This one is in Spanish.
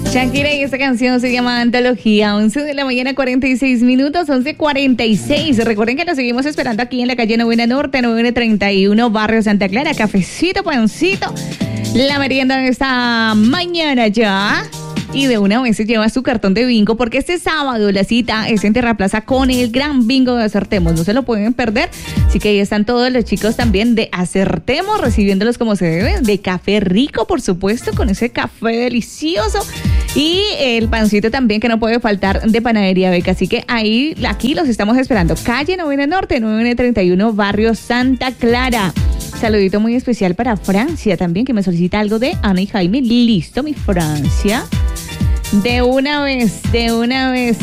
Shakira, y esta canción se llama Antología. 11 de la mañana, 46 minutos, 11:46. Recuerden que nos seguimos esperando aquí en la calle Novena Norte, 931, Barrio Santa Clara. Cafecito, pancito, la merienda de esta mañana ya. Y de una vez se lleva su cartón de bingo, porque este sábado la cita es en Terraplaza con el gran bingo de Acertemos. No se lo pueden perder. Así que ahí están todos los chicos también de Acertemos, recibiéndolos como se debe, de café rico, por supuesto, con ese café delicioso. Y el pancito también, que no puede faltar, de Panadería Beca. Así que aquí los estamos esperando. Calle Novena Norte, 931, Barrio Santa Clara. Saludito muy especial para Francia también, que me solicita algo de Ana y Jaime. Listo, mi Francia. De una vez.